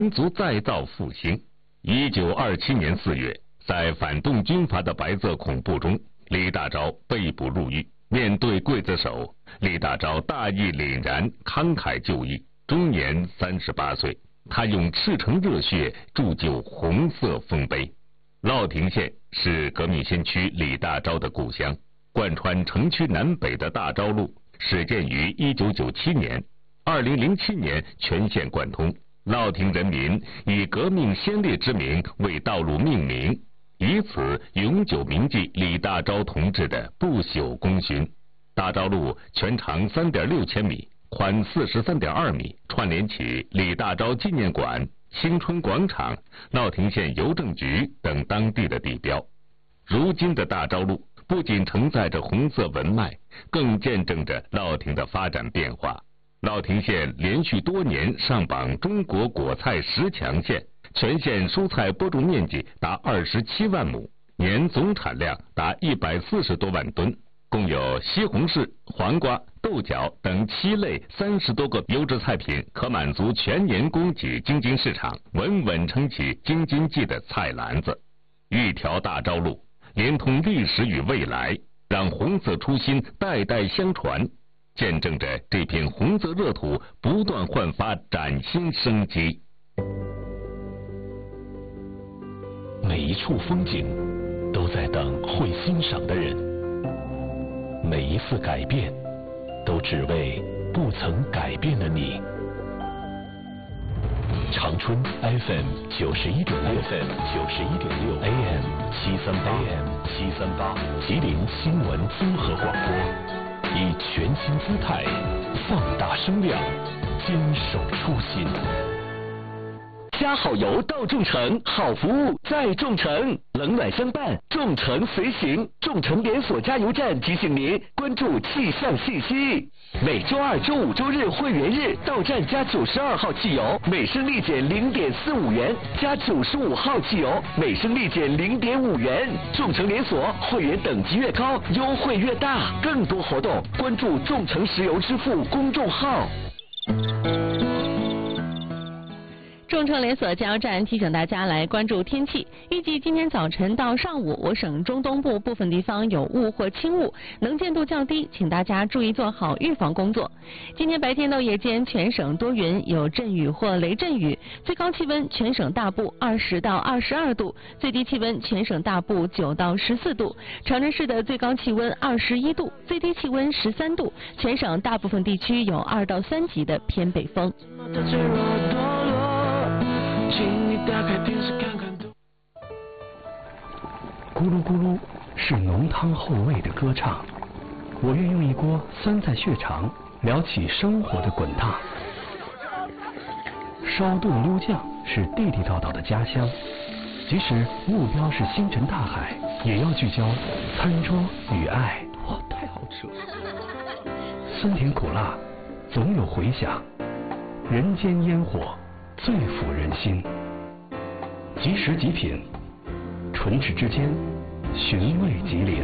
民族再造复兴。1927年4月，在反动军阀的白色恐怖中，李大钊被捕入狱。面对刽子手，李大钊大义凛然，慷慨就义，终年38岁。他用赤诚热血铸就红色丰碑。乐亭县是革命先驱李大钊的故乡，贯穿城区南北的大钊路始建于1997年，2007年全县贯通。乐亭人民以革命先烈之名为道路命名，以此永久铭记李大钊同志的不朽功勋。大钊路全长3.6千米，宽43.2米，串联起李大钊纪念馆、青春广场、乐亭县邮政局等当地的地标。如今的大钊路不仅承载着红色文脉，更见证着乐亭的发展变化。乐亭县连续多年上榜中国果菜10强县，全县蔬菜播种面积达27万亩，年总产量达140多万吨，共有西红柿、黄瓜、豆角等7类30多个优质菜品，可满足全年供给京津市场，稳稳撑起京津冀的菜篮子。一条大钊路连通历史与未来，让红色初心代代相传，见证着这片红色热土不断焕发崭新生机。 每一处风景都在等会欣赏的人，每一次改变都只为不曾改变的你。长春 FM 91.6 AM 738吉林新闻综合广播，以全新姿态放大声量，坚守初心。加好油到众诚，好服务在众诚，冷暖相伴，众诚随行。众诚连锁加油站提醒您关注气象信息。每周2、周5、周日会员日到站加92号汽油，每升立减0.45元；加95号汽油，每升立减0.5元。众诚连锁会员等级越高，优惠越大。更多活动关注众诚石油支付公众号。 众诚连锁加油站提醒大家来关注天气，预计今天早晨到上午，我省中东部部分地方有雾或轻雾，能见度较低，请大家注意做好预防工作。今天白天到夜间全省多云，有阵雨或雷阵雨，最高气温全省大部20到22度，最低气温全省大部9到14度。长春市的最高气温21度，最低气温13度，全省大部分地区有2到3级的偏北风。 咕噜咕噜是浓汤厚味的歌唱，我愿用一锅酸菜血肠聊起生活的滚烫。烧炖溜酱是地地道道的家乡，即使目标是星辰大海，也要聚焦餐桌与爱。哇，太好吃了！酸甜苦辣总有回响，人间烟火最抚人心。即食即品，唇齿之间寻味吉林。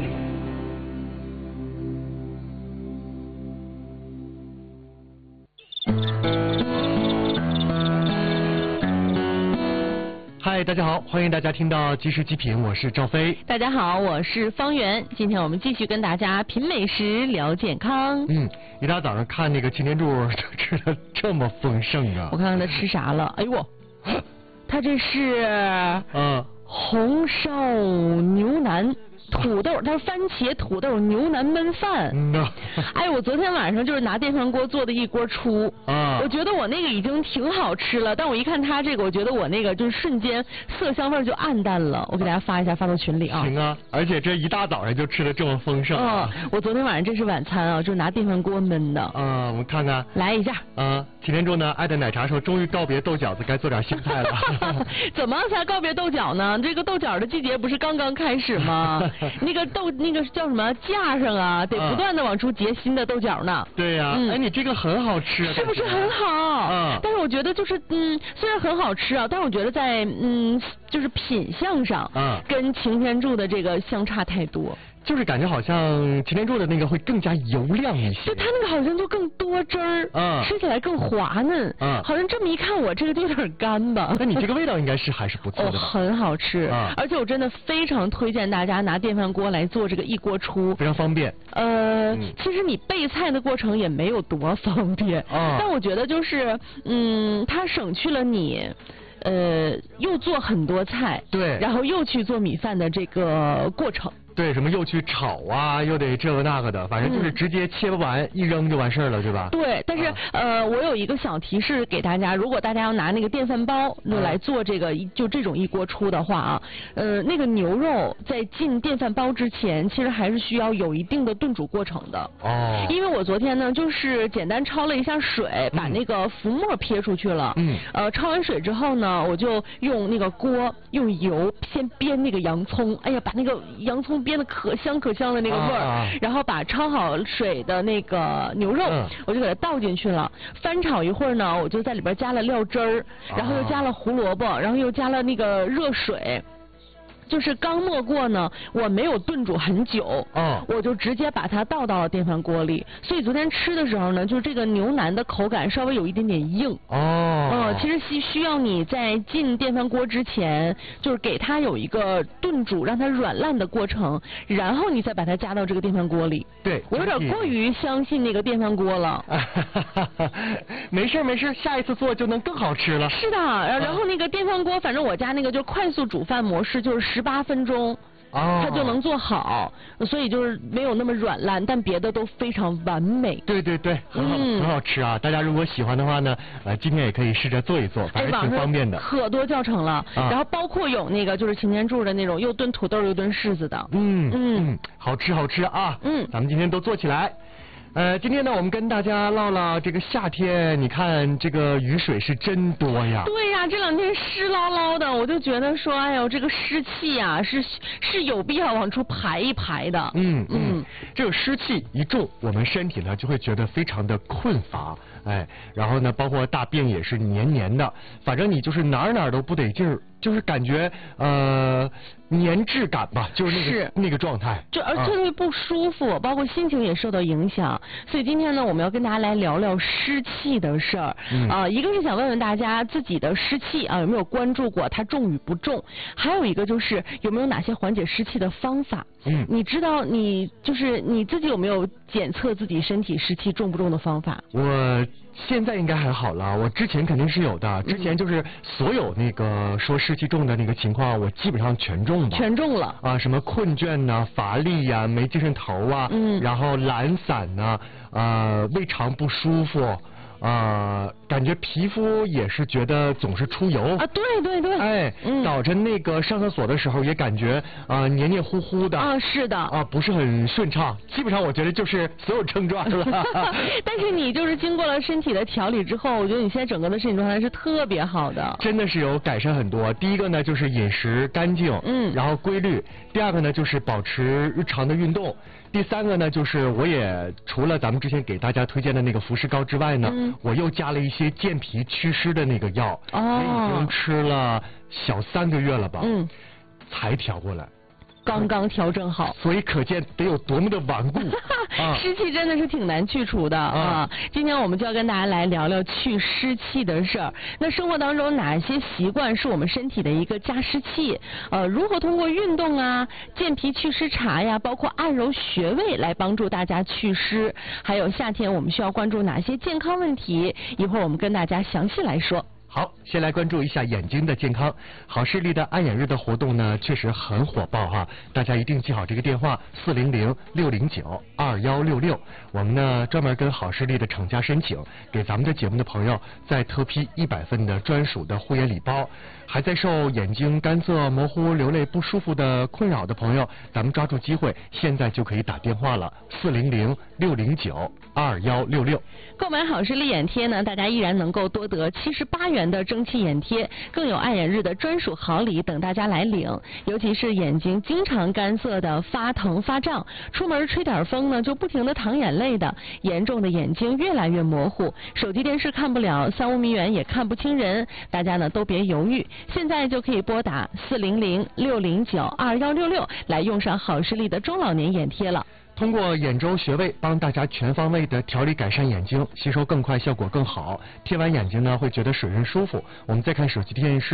嗨，大家好，欢迎大家听到即食即品，我是赵飞。 大家好，我是方圆。今天我们继续跟大家品美食、聊健康。 一大早上看那个擎天柱吃的这么丰盛啊！ 我看看他吃啥了。哎呦，他这是红烧牛腩。土豆，它是番茄土豆牛腩焖饭。哎，我昨天晚上就是拿电饭锅做的一锅出啊，我觉得我那个已经挺好吃了，但我一看它这个，我觉得我那个就是瞬间色香味就暗淡了。我给大家发一下，发到群里啊。 行啊，而且这一大早上就吃的这么丰盛啊。 我昨天晚上这是晚餐啊，就是拿电饭锅焖的。 我们看看， 来一下。 擎天柱呢，爱的奶茶说终于告别豆饺子，该做点新菜了。 怎么才告别豆角呢？这个豆角的季节不是刚刚开始吗？那个叫什么架上啊，得不断的往出结新的豆角呢。 对呀，哎，你这个很好吃， 是不是很好？但是我觉得就是虽然很好吃啊，但是我觉得在就是品相上跟擎天柱的这个相差太多。 就是感觉好像擎天柱的那个会更加油亮一些。 就它那个好像就更多汁儿，吃起来更滑嫩。好像这么一看，我这个就有点干吧。 那你这个味道应该是还是不错的吧？ 很好吃，而且我真的非常推荐大家拿电饭锅来做这个一锅出， 非常方便。 其实你备菜的过程也没有多方便，但我觉得就是，它省去了你。又做很多菜， 对， 然后又去做米饭的这个过程。 对，什么又去炒啊，又得这个那个的，反正就是直接切完一扔就完事儿了，对吧？ 对，但是我有一个小提示给大家，如果大家要拿那个电饭煲来做这个就这种一锅出的话啊，那个牛肉在进电饭煲之前，其实还是需要有一定的炖煮过程的。因为我昨天呢，就是简单焯了一下水，把那个浮沫撇出去了。焯完水之后呢，我就用那个锅用油先煸那个洋葱，哎呀，把那个洋葱煸的可香可香的那个味儿，然后把焯好水的那个牛肉，我就给它倒进去了，翻炒一会儿呢，我就在里边加了料汁儿，然后又加了胡萝卜，然后又加了那个热水。就是刚没过呢，我没有炖煮很久，我就直接把它倒到了电饭锅里。所以昨天吃的时候呢，就是这个牛腩的口感稍微有一点点硬。其实需要你在进电饭锅之前，就是给它有一个炖煮，让它软烂的过程，然后你再把它加到这个电饭锅里。 对， 我有点过于相信那个电饭锅了。 没事没事，下一次做就能更好吃了。 是的，然后那个电饭锅，反正我家那个就快速煮饭模式，就是18分钟。它就能做好，所以就是没有那么软烂，但别的都非常完美。 对对对，很好吃啊！大家如果喜欢的话呢，今天也可以试着做一做，反正挺方便的。 可多教程了，然后包括有那个就是擎天柱的那种，又炖土豆又炖柿子的。 好吃好吃啊！咱们今天都做起来。今天呢，我们跟大家唠唠这个夏天，你看这个雨水是真多呀。 对呀，这两天湿捞捞的，我就觉得说，哎呦，这个湿气呀，是有必要往出排一排的。 这个湿气一重，我们身体呢就会觉得非常的困乏。然后呢，包括大便也是黏黏的，反正你就是哪儿都不得劲儿，就是感觉粘滞感吧，就是那个状态， 而且会不舒服，包括心情也受到影响。所以今天呢，我们要跟大家来聊聊湿气的事儿。一个是想问问大家自己的湿气啊有没有关注过它重与不重，还有一个就是有没有哪些缓解湿气的方法。你知道你自己有没有检测自己身体湿气重不重的方法？ 我现在应该还好了，我之前肯定是有的。之前就是所有那个说湿气重的那个情况，我基本上全中吧。 全中了什么困倦呐、乏力呀、没精神头啊，然后懒散呐，胃肠不舒服。感觉皮肤也是觉得总是出油啊，对对对， 早晨那个上厕所的时候也感觉黏黏糊糊的是的不是很顺畅，基本上我觉得就是所有症状了。 但是你就是经过了身体的调理之后，我觉得你现在整个的身体状态是特别好的， 真的是有改善很多。第一个呢就是饮食干净，然后规律；第二个呢就是保持日常的运动；第三个呢就是我也除了咱们之前给大家推荐的那个福士膏之外呢，我又加了一些健脾祛湿的那个药，已经吃了小3个月了吧，才调过来。 刚刚调整好， 所以可见得有多么的顽固。 湿气真的是挺难去除的啊！今天我们就要跟大家来聊聊去湿气的事儿。那生活当中哪些习惯是我们身体的一个加湿器？如何通过运动啊、健脾祛湿茶呀，包括按揉穴位来帮助大家祛湿？还有夏天我们需要关注哪些健康问题？一会儿我们跟大家详细来说。 好，先来关注一下眼睛的健康。好视力的爱眼日的活动呢，确实很火爆哈，大家一定记好这个电话400-609-2166。我们呢专门跟好视力的厂家申请，给咱们的节目的朋友再特批100份的专属的护眼礼包。还在受眼睛干涩、模糊、流泪不舒服的困扰的朋友，咱们抓住机会，现在就可以打电话了，400-609-2166。 购买好视力眼贴呢，大家依然能够多得78元元的蒸汽眼贴，更有爱眼日的专属好礼等大家来领。尤其是眼睛经常干涩的、发疼发胀，出门吹点风呢就不停的淌眼泪的，严重的眼睛越来越模糊，手机电视看不了，3、5米远也看不清人，大家呢都别犹豫，现在就可以拨打400-609-2166来用上好视力的中老年眼贴了。 通过眼周穴位帮大家全方位的调理改善眼睛，吸收更快，效果更好。贴完眼睛呢会觉得水润舒服。我们再看手机电视。